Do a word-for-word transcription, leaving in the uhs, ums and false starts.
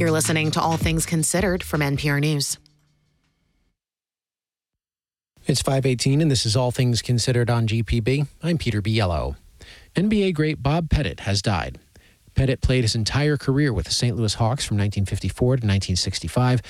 You're listening to All Things Considered from N P R News. It's five eighteen, and this is All Things Considered on G P B. I'm Peter Biello. N B A great Bob Pettit has died. Pettit played his entire career with the Saint Louis Hawks from nineteen fifty-four to nineteen sixty-five